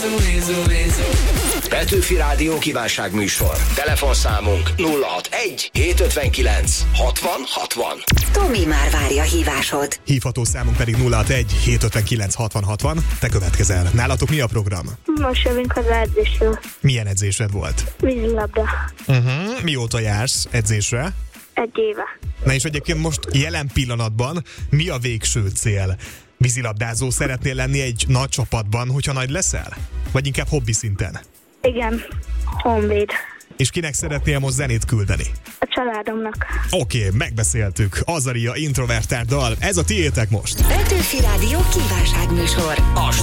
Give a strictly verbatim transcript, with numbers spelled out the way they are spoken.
Petőfi Rádió kívánságműsor. Telefonszámunk nulla hatvanegy hétszázötvenkilenc hatvan hatvan. Tomi már várja hívásod. Hívható számunk pedig nulla hatvanegy hétszázötvenkilenc hatvan hatvan. Te következel. Nálatok mi a program? Most jövünk az edzésről. Milyen edzésed volt? Vízilabda. Uh-huh. Mióta jársz edzésre? Egy éve. Na és egyébként most jelen pillanatban mi a végső cél? Vízilabdázó szeretnél lenni egy nagy csapatban, hogyha nagy leszel? Vagy inkább hobbi szinten? Igen, Honvéd. És kinek szeretnél most zenét küldeni? A családomnak. Oké, okay, megbeszéltük. Azaria Introvertált dal. Ez a tiétek most. Petőfi Rádió kívánságműsor. A